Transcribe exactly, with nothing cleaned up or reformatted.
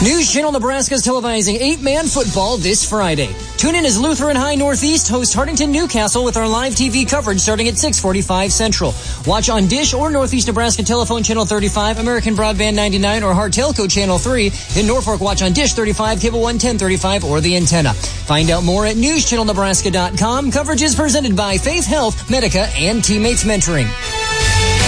News Channel Nebraska is televising eight-man football this Friday. Tune in as Lutheran High Northeast hosts Hardington Newcastle with our live T V coverage starting at six forty-five Central. Watch on Dish or Northeast Nebraska Telephone Channel thirty-five, American Broadband ninety-nine, or Hard Telco Channel three. In Norfolk, watch on Dish thirty-five, Cable one ten thirty-five, or the antenna. Find out more at news channel nebraska dot com. Coverage is presented by Faith Health, Medica, and Teammates Mentoring.